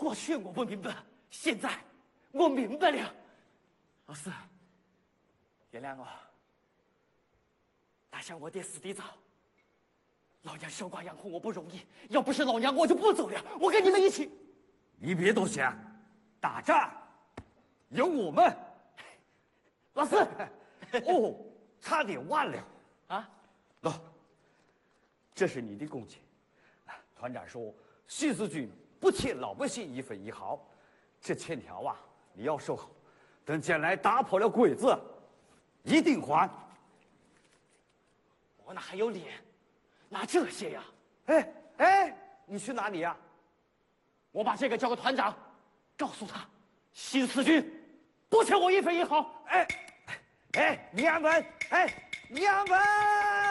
过去我不明白，现在我明白了。老师，原谅我，打向我爹死得早。老娘守寡养活我不容易，要不是老娘，我就不走了。我跟你们一起。 你别多想，打仗有我们。 老师， 哦，差点忘了啊！ 喏，这是你的工钱。团长说，新四军不欠老百姓一分一毫，这欠条啊，你要收好，等将来打跑了鬼子，一定还。 我哪还有脸拿这些呀？ 哎，你去哪里呀？ 我把这个交给团长，告诉他，新四军不欠我一分一毫。 娘们，娘们！